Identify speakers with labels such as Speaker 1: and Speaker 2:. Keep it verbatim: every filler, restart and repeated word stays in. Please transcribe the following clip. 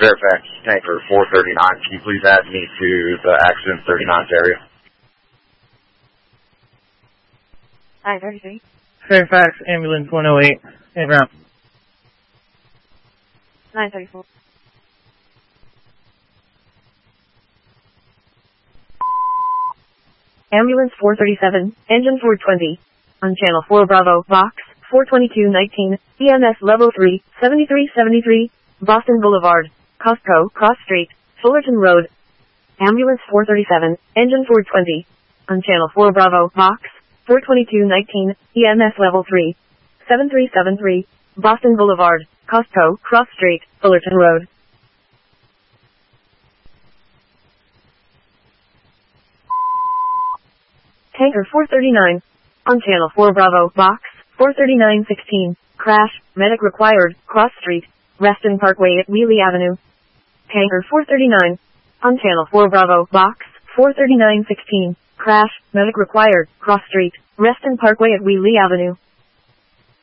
Speaker 1: Fairfax, tanker four thirty-nine. Can you please add me to the accident thirty-ninth area?
Speaker 2: nine thirty-three.
Speaker 3: Fairfax, ambulance one oh eight. Hit ground.
Speaker 2: nine thirty-four. Ambulance four thirty-seven, engine four twenty. On channel four Bravo, box, four twenty-two nineteen, E M S level three, seventy-three seventy-three, Boston Boulevard, Costco, Cross Street, Fullerton Road. Ambulance four thirty-seven, engine four twenty. On channel four Bravo, box, four twenty-two nineteen, E M S level three, seventy-three seventy-three, Boston Boulevard, Costco, Cross Street, Fullerton Road. Tanker four thirty-nine. On channel four Bravo, box, four thirty-nine sixteen, crash, medic required, Cross Street, Reston Parkway at Wheelie Avenue. Tanker four thirty-nine. On channel four Bravo, box, four thirty-nine sixteen, crash, medic required, Cross Street, Reston Parkway at Wheelie Avenue.